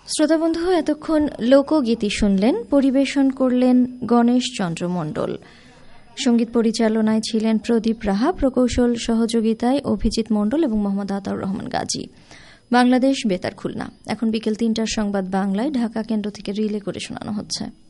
শ্রোতাবন্ধু, এতক্ষণ লোকগীতি শুনলেন, পরিবেশন করলেন গণেশ চন্দ্র মণ্ডল। সঙ্গীত পরিচালনায় ছিলেন প্রদীপ রাহা, প্রকৌশল সহযোগিতায় অভিজিৎ মণ্ডল এবং মোহাম্মদ আতাউর রহমান গাজী। বাংলাদেশ বেতার খুলনা। এখন বিকেল ৩টার সংবাদ বাংলায় ঢাকা কেন্দ্র থেকে রিলে করে শোনানো হচ্ছে।